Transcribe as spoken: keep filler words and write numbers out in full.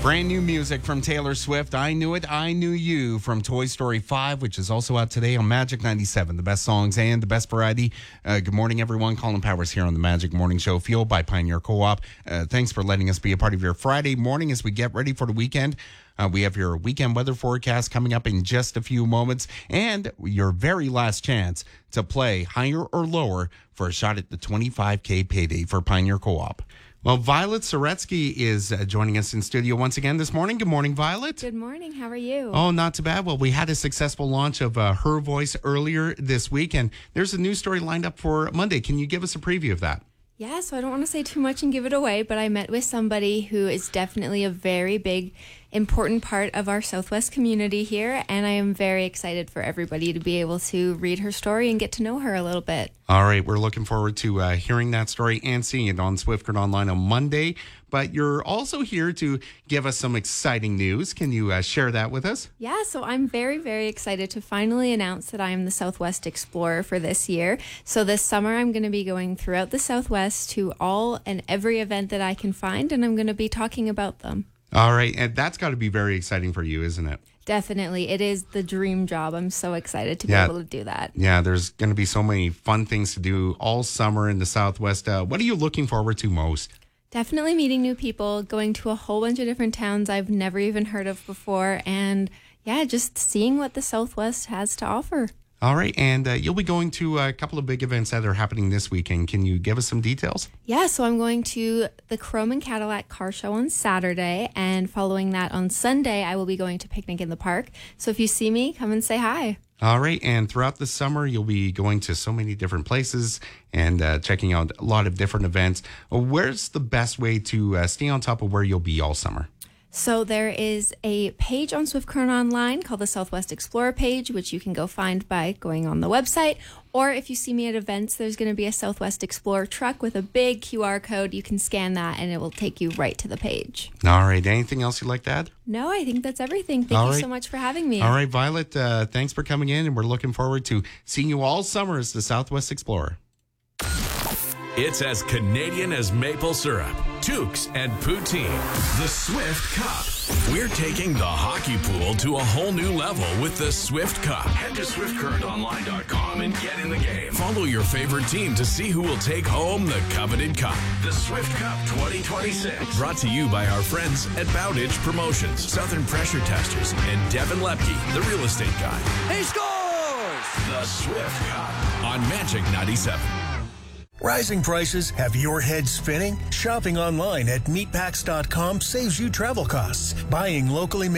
Brand new music from Taylor Swift. I Knew It, I Knew You from Toy Story five, which is also out today on Magic ninety-seven. The best songs and the best variety. Uh, good morning, everyone. Colin Powers here on the Magic Morning Show, fueled by Pioneer Co-op. Uh, thanks for letting us be a part of your Friday morning as we get ready for the weekend. Uh, we have your weekend weather forecast coming up in just a few moments, and your very last chance to play higher or lower for a shot at the twenty-five K payday for Pioneer Co-op. Well, Violet Soretsky is uh, joining us in studio once again this morning. Good morning, Violet. Good morning. How are you? Oh, not too bad. Well, we had a successful launch of uh, Her Voice earlier this week, and there's a news story lined up for Monday. Can you give us a preview of that? Yeah, so I don't want to say too much and give it away, but I met with somebody who is definitely a very big, important part of our Southwest community here, and I am very excited for everybody to be able to read her story and get to know her a little bit. All right, we're looking forward to uh, hearing that story and seeing it on Swift Current Online on Monday, but you're also here to give us some exciting news. Can you uh, share that with us? Yeah, so I'm very, very excited to finally announce that I am the Southwest Explorer for this year. So this summer, I'm going to be going throughout the Southwest to all and every event that I can find, and I'm going to be talking about them. All right, and that's got to be very exciting for you, isn't it? Definitely. It is the dream job. I'm so excited to be yeah. able to do that. Yeah, there's going to be so many fun things to do all summer in the Southwest. Uh, what are you looking forward to most? Definitely meeting new people, going to a whole bunch of different towns I've never even heard of before, and yeah, just seeing what the Southwest has to offer. All right, and uh, you'll be going to a couple of big events that are happening this weekend. Can you give us some details? Yeah, so I'm going to the Chrome and Cadillac Car Show on Saturday, and following that on Sunday, I will be going to Picnic in the Park. So if you see me, come and say hi. All right, and throughout the summer, you'll be going to so many different places and uh, checking out a lot of different events. Where's the best way to uh, stay on top of where you'll be all summer? So there is a page on Swift Current Online called the Southwest Explorer page, which you can go find by going on the website. Or if you see me at events, there's going to be a Southwest Explorer truck with a big Q R code. You can scan that and it will take you right to the page. All right. Anything else you'd like to add? No, I think that's everything. Thank all you right. so much for having me. All right, Violet, uh, thanks for coming in, and we're looking forward to seeing you all summer as the Southwest Explorer. It's as Canadian as maple syrup, toques, and poutine. The Swift Cup. We're taking the hockey pool to a whole new level with the Swift Cup. Head to swift current online dot com and get in the game. Follow your favorite team to see who will take home the coveted cup. The Swift Cup twenty twenty-six. Brought to you by our friends at Bowditch Promotions, Southern Pressure Testers, and Devin Lepke, the real estate guy. He scores! The Swift Cup on Magic ninety-seven. Rising prices have your head spinning? Shopping online at meat packs dot com saves you travel costs. Buying locally